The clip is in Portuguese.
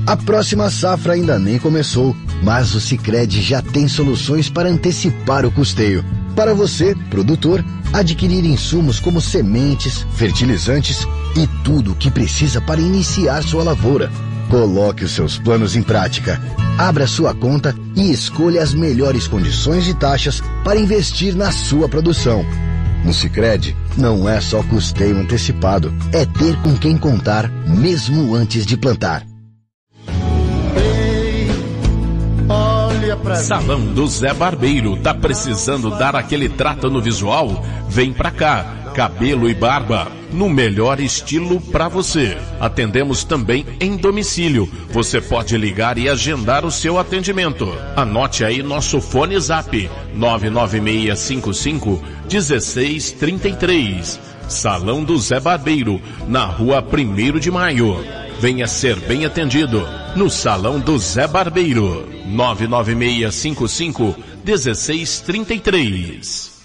A próxima safra ainda nem começou, mas o Sicredi já tem soluções para antecipar o custeio. Para você, produtor, adquirir insumos como sementes, fertilizantes e tudo o que precisa para iniciar sua lavoura. Coloque os seus planos em prática. Abra sua conta e escolha as melhores condições de taxas para investir na sua produção. No Sicredi, não é só custeio antecipado, é ter com quem contar mesmo antes de plantar. Salão do Zé Barbeiro, tá precisando dar aquele trato no visual? Vem pra cá, cabelo e barba, no melhor estilo pra você. Atendemos também em domicílio, você pode ligar e agendar o seu atendimento. Anote aí nosso fone zap, 99655-1633. Salão do Zé Barbeiro, na rua 1º de Maio. Venha ser bem atendido no Salão do Zé Barbeiro, 99655-1633.